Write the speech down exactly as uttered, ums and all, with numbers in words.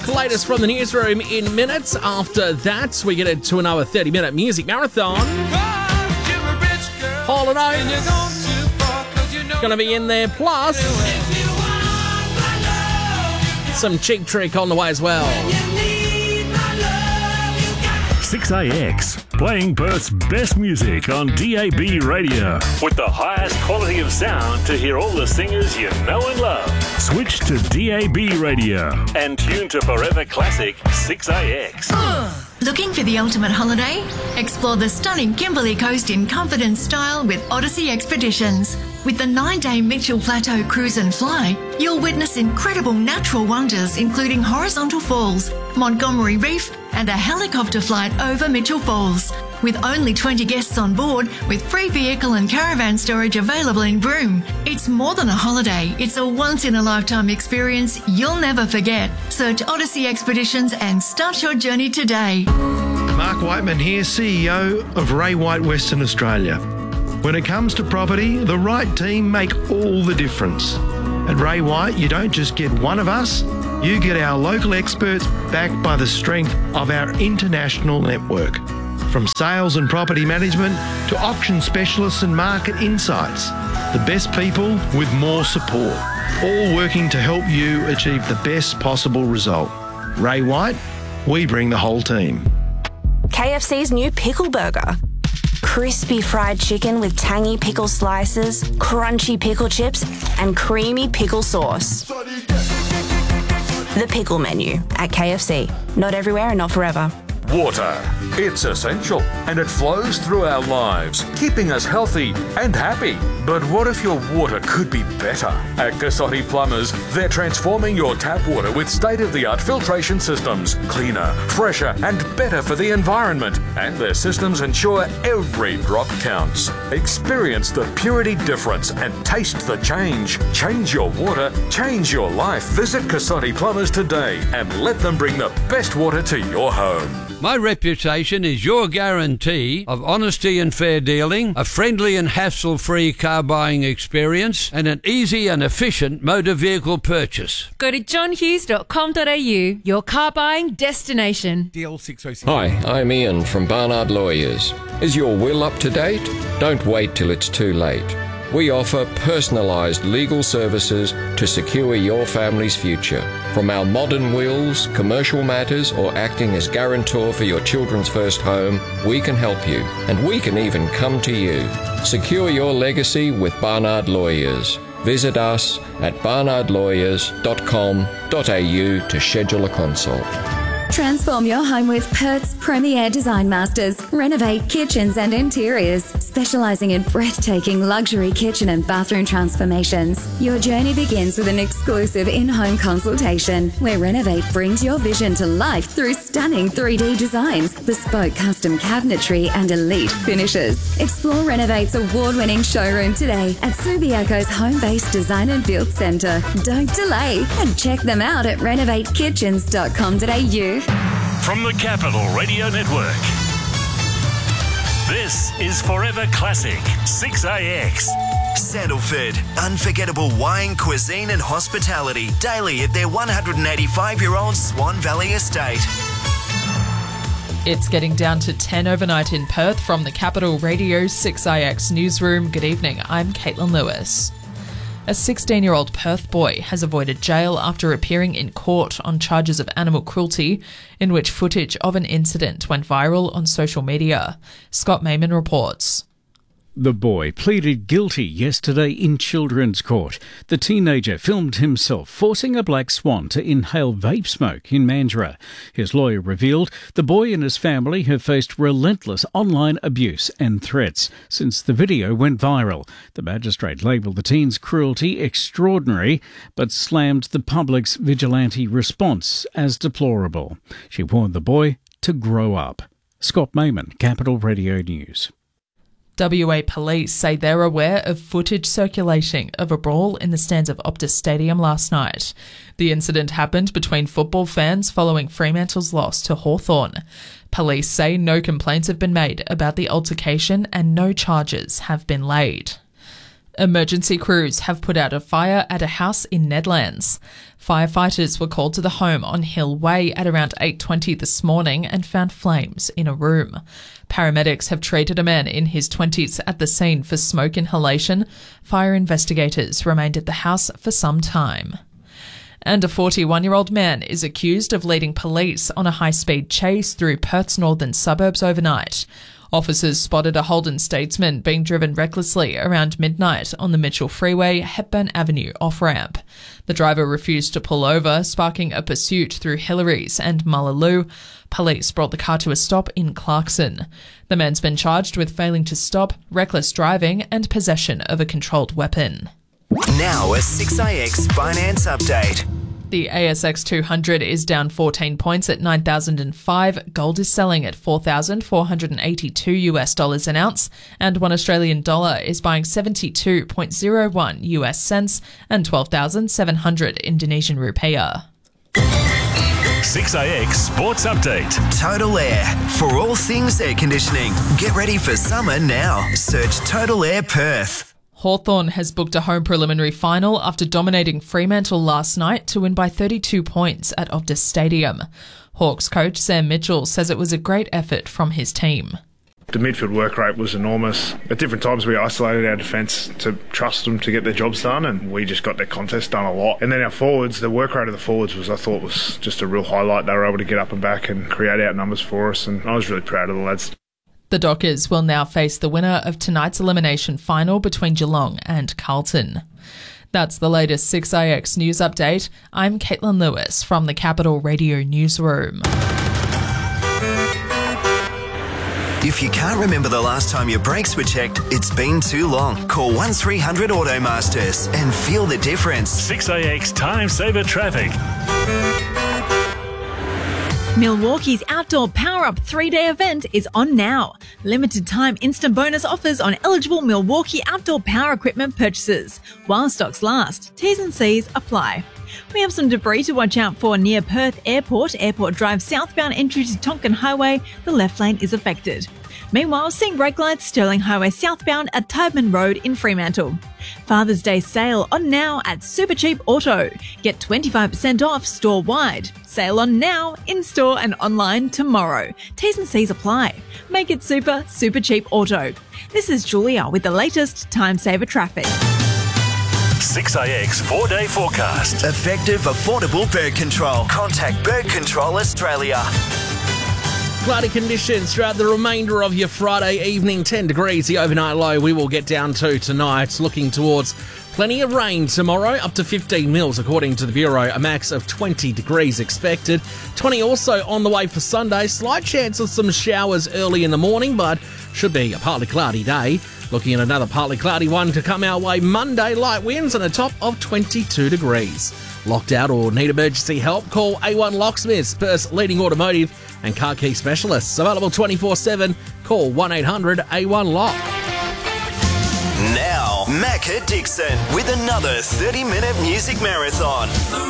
o'clock. Latest from the newsroom in minutes. After that, we get into another thirty-minute music marathon. Hall and Oates gonna be in there. Plus, some Cheap Trick on the way as well. six A X, playing Perth's best music on D A B radio. With the highest quality of sound to hear all the singers you know and love. Switch to D A B radio and tune to Forever Classic six A X. Uh, looking for the ultimate holiday? Explore the stunning Kimberley Coast in comfort and style with Odyssey Expeditions. With the nine-day Mitchell Plateau Cruise and Fly, you'll witness incredible natural wonders including horizontal falls, Montgomery Reef, and a helicopter flight over Mitchell Falls. With only twenty guests on board, with free vehicle and caravan storage available in Broome. It's more than a holiday, it's a once-in-a-lifetime experience you'll never forget. Search Odyssey Expeditions and start your journey today. Mark Whiteman here, C E O of Ray White Western Australia. When it comes to property, the right team make all the difference. At Ray White, you don't just get one of us, you get our local experts backed by the strength of our international network. From sales and property management to auction specialists and market insights, the best people with more support, all working to help you achieve the best possible result. Ray White, we bring the whole team. K F C's new pickle burger. Crispy fried chicken with tangy pickle slices, crunchy pickle chips, and creamy pickle sauce. The pickle menu at K F C. Not everywhere and not forever. Water. It's essential and it flows through our lives, keeping us healthy and happy. But what if your water could be better? At Cassotti Plumbers, they're transforming your tap water with state-of-the-art filtration systems, cleaner, fresher and better for the environment. And their systems ensure every drop counts. Experience the purity difference and taste the change. Change your water, change your life. Visit Cassotti Plumbers today and let them bring the best water to your home. My reputation is your guarantee of honesty and fair dealing, a friendly and hassle-free car buying experience, and an easy and efficient motor vehicle purchase. Go to john hughes dot com dot a u, your car buying destination. D L six oh six. Hi, I'm Ian from Barnard Lawyers. Is your will up to date? Don't wait till it's too late. We offer personalised legal services to secure your family's future. From our modern wills, commercial matters, or acting as guarantor for your children's first home, we can help you. And we can even come to you. Secure your legacy with Barnard Lawyers. Visit us at barnard lawyers dot com dot a u to schedule a consult. Transform your home with Perth's premier design masters. Renovate kitchens and interiors, specialising in breathtaking luxury kitchen and bathroom transformations. Your journey begins with an exclusive in-home consultation, where Renovate brings your vision to life through stunning three D designs, bespoke custom cabinetry and elite finishes. Explore Renovate's award-winning showroom today at Subiaco's home-based design and build centre. Don't delay and check them out at renovate kitchens dot com dot a u. From the Capital Radio Network, this is Forever Classic six A X. Sandalford, unforgettable wine, cuisine and hospitality daily at their one hundred eighty-five-year-old Swan Valley estate. It's getting down to ten overnight in Perth from the Capital Radio six A X newsroom. Good evening, I'm Caitlin Lewis. A sixteen-year-old Perth boy has avoided jail after appearing in court on charges of animal cruelty, in which footage of an incident went viral on social media. Scott Mayman reports. The boy pleaded guilty yesterday in Children's Court. The teenager filmed himself forcing a black swan to inhale vape smoke in Mandurah. His lawyer revealed the boy and his family have faced relentless online abuse and threats since the video went viral. The magistrate labelled the teen's cruelty extraordinary, but slammed the public's vigilante response as deplorable. She warned the boy to grow up. Scott Mayman, Capital Radio News. W A Police say they're aware of footage circulating of a brawl in the stands of Optus Stadium last night. The incident happened between football fans following Fremantle's loss to Hawthorn. Police say no complaints have been made about the altercation and no charges have been laid. Emergency crews have put out a fire at a house in Nedlands. Firefighters were called to the home on Hill Way at around eight twenty this morning and found flames in a room. Paramedics have treated a man in his twenties at the scene for smoke inhalation. Fire investigators remained at the house for some time. And a forty-one-year-old man is accused of leading police on a high-speed chase through Perth's northern suburbs overnight. Officers spotted a Holden Statesman being driven recklessly around midnight on the Mitchell Freeway, Hepburn Avenue off-ramp. The driver refused to pull over, sparking a pursuit through Hillary's and Mullaloo. Police brought the car to a stop in Clarkson. The man's been charged with failing to stop, reckless driving and possession of a controlled weapon. Now a six I X finance update. The A S X two hundred is down fourteen points at nine thousand five. Gold is selling at four thousand four hundred eighty-two US dollars an ounce, and one Australian dollar is buying seventy-two point zero one US cents and twelve thousand seven hundred Indonesian rupiah. six I X Sports Update. Total Air. For all things air conditioning. Get ready for summer now. Search Total Air Perth. Hawthorn has booked a home preliminary final after dominating Fremantle last night to win by thirty-two points at Optus Stadium. Hawks coach Sam Mitchell says it was a great effort from his team. The midfield work rate was enormous. At different times we isolated our defence to trust them to get their jobs done, and we just got their contest done a lot. And then our forwards, the work rate of the forwards was, I thought, was just a real highlight. They were able to get up and back and create out numbers for us, and I was really proud of the lads. The Dockers will now face the winner of tonight's elimination final between Geelong and Carlton. That's the latest six I X news update. I'm Caitlin Lewis from the Capital Radio Newsroom. If you can't remember the last time your brakes were checked, it's been too long. Call one three hundred Automasters and feel the difference. six I X Time Saver Traffic. Milwaukee's Outdoor Power Up three-day event is on now. Limited time instant bonus offers on eligible Milwaukee outdoor power equipment purchases. While stocks last, T's and C's apply. We have some debris to watch out for near Perth Airport. Airport Drive southbound entry to Tonkin Highway. The left lane is affected. Meanwhile, seeing brake lights Stirling Highway southbound at Tubman Road in Fremantle. Father's Day sale on now at Supercheap Auto. Get twenty-five percent off store-wide. Sale on now, in-store and online tomorrow. T's and C's apply. Make it super, super cheap auto. This is Julia with the latest Time Saver Traffic. six I X four-day forecast. Effective, affordable bird control. Contact Bird Control Australia. Cloudy conditions throughout the remainder of your Friday evening. ten degrees, the overnight low we will get down to tonight. Looking towards plenty of rain tomorrow, up to fifteen mils according to the Bureau. A max of twenty degrees expected. twenty also on the way for Sunday. Slight chance of some showers early in the morning, but should be a partly cloudy day. Looking at another partly cloudy one to come our way Monday. Light winds and a top of twenty-two degrees. Locked out or need emergency help? Call A one Locksmiths, Perth's leading automotive and car key specialists. Available twenty-four seven. Call one eight hundred A one lock. Now, Macca Dixon with another thirty-minute music marathon.